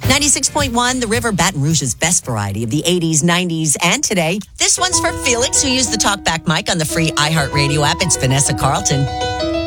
96.1, The River, Baton Rouge's best variety of the 80s, 90s, and today. This one's for Felix, who used the talkback mic on the free iHeartRadio app. It's Vanessa Carlton.